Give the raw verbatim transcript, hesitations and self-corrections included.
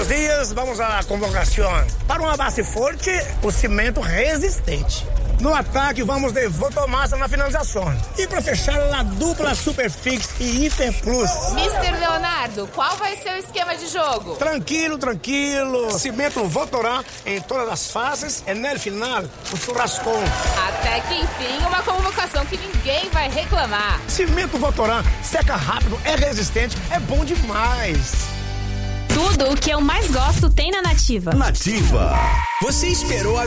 Buenos dias, vamos à convocação. Para uma base forte, o cimento resistente. No ataque, vamos de Votomassa na finalização. E para fechar, a dupla Superfix e Hiper Plus. mister Leonardo, qual vai ser o esquema de jogo? Tranquilo, tranquilo. Cimento Votorã em todas as fases e no final, o churrascão. Até que enfim, uma convocação que ninguém vai reclamar. Cimento Votorã seca rápido, é resistente, é bom demais. Tudo o que eu mais gosto tem na Nativa. Nativa. Você esperou a